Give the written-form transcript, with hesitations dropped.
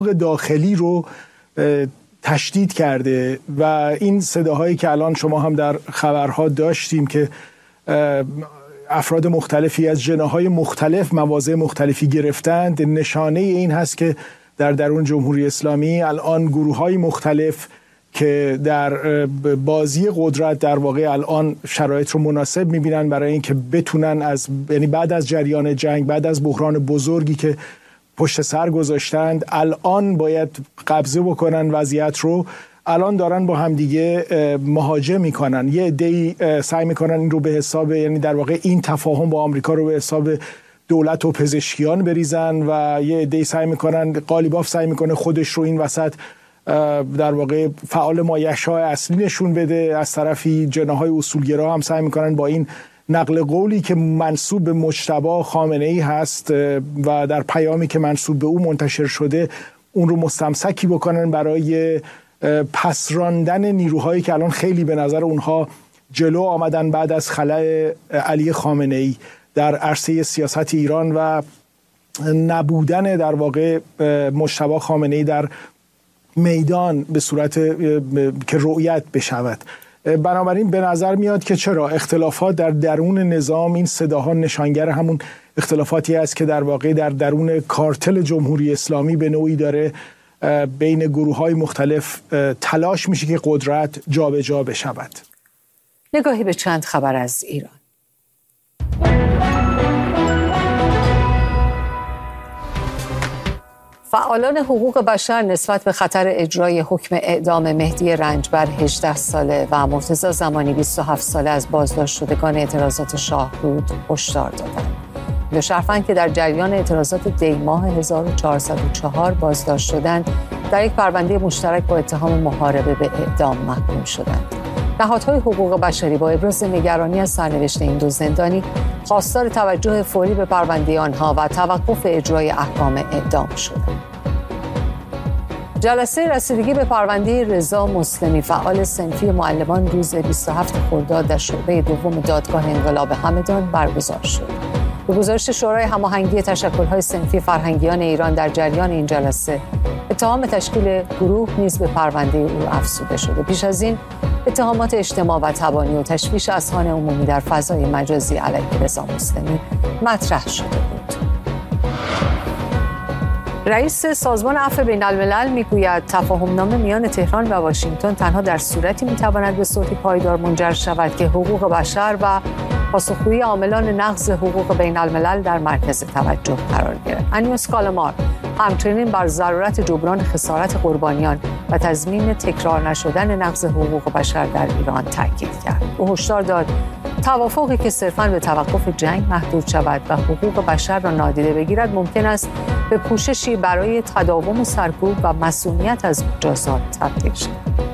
داخلی رو تشدید کرده و این صداهایی که الان شما هم در خبرها داشتیم که افراد مختلفی از جناح‌های مختلف مواضع مختلفی گرفتند، نشانه این هست که در درون جمهوری اسلامی الان گروه‌های مختلف که در بازی قدرت در واقع الان شرایط رو مناسب می‌بینن برای اینکه بتونن یعنی بعد از جریان جنگ، بعد از بحران بزرگی که پشت سر گذاشتند، الان باید قبضه بکنن وضعیت رو. الان دارن با همدیگه مهاجم میکنن. یه عده‌ای سعی میکنن این رو به حساب، یعنی در واقع این تفاهم با آمریکا رو به حساب دولت و پزشکیان بریزن و یه عده‌ای سعی میکنن، قالیباف سعی میکنه خودش رو این وسط در واقع فعال مایحشای اصلی نشون بده. از طرفی جناح‌های اصولگرا هم سعی میکنن با این نقل قولی که منسوب به مجتبی خامنه‌ای هست و در پیامی که منسوب به او منتشر شده اون رو مستمسکی بکنن برای پس راندن نیروهایی که الان خیلی به نظر اونها جلو آمدن بعد از خلأ علی خامنه‌ای در عرصه سیاست ایران و نبودن در واقع مجتبی خامنه‌ای در میدان به صورت که رؤیت بشود. بنابراین به نظر میاد که چرا اختلافات در درون نظام، این صداها نشانگر همون اختلافاتی است که در واقع در درون کارتل جمهوری اسلامی به نوعی داره بین گروه‌های مختلف تلاش میشه که قدرت جابجا بشود. نگاهی به چند خبر از ایران. فعالان حقوق بشر نسبت به خطر اجرای حکم اعدام مهدی رنجبر 18 ساله و مرتضی زمانی 27 ساله از بازداشت شدگان اعتراضات شاهرود هشدار دادند. دو شهروند که در جریان اعتراضات دی‌ماه 1404 بازداشت شدند، در یک پرونده مشترک با اتهام محاربه به اعدام محکوم شدند. نهادهای حقوق بشری با ابراز نگرانی از سرنوشت این دو زندانی خواستار توجه فوری به پرونده آنها و توقف اجرای احکام اعدام شدند. جلسه رسیدگی به پرونده رضا مسلمی فعال صنفی معلمان روز 27 خرداد در شعبه دوم دادگاه انقلاب همدان برگزار شد. به گزارش شورای هماهنگی تشکل‌های صنفی فرهنگیان ایران، در جریان این جلسه اتهام تشکیل گروه نیز به پرونده او افزوده شده. پیش از این اتهامات اجتماع و تبانی و تشویش اذهان عمومی در فضای مجازی علیه رضا مسلمی مطرح شده بود. رئیس سازمان عفو بین‌الملل میگوید تفاهم‌نامه میان تهران و واشنگتن تنها در صورتی میتواند به صلح پایدار منجر شود که حقوق بشر و پاسخگویی عاملان نقض حقوق بین‌الملل در مرکز توجه قرار گیرد. انیوس کالامار همچنین بر ضرورت جبران خسارت قربانیان و تضمین تکرار نشدن نقض حقوق بشر در ایران تاکید کرد. او هشدار داد توافقی که صرفاً به توقف جنگ محدود شود و حقوق بشر را نادیده بگیرد ممکن است به پوششی برای تداوم سرکوب و مصونیت از مجازات تبدیل شود.